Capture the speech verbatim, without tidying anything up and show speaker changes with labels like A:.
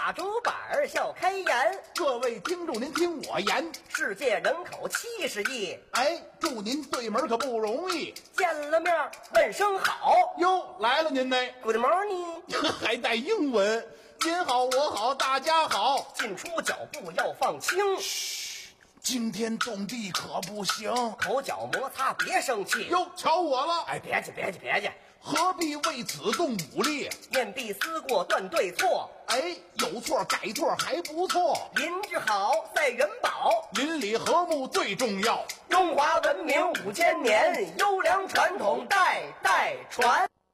A: 大竹板儿笑开颜。
B: 各位听众，您听我言，
A: 世界人口七十亿，
B: 哎，祝您对门可不容易。
A: 见了面问声好。
B: 哟，来了您呢
A: Good morning，
B: 还带英文。您好，我好，大家好。
A: 进出脚步要放轻，
B: 嘘，惊天动地可不行。
A: 口角摩擦别生气。
B: 哟，瞧我了。
A: 哎，别介别介别介，
B: 何必为此动武力？
A: 面壁思过断对错。
B: 哎，有错改错还不错。
A: 邻居好赛元宝，
B: 邻里和睦最重要。
A: 中华文明五千年，优良传统代代传。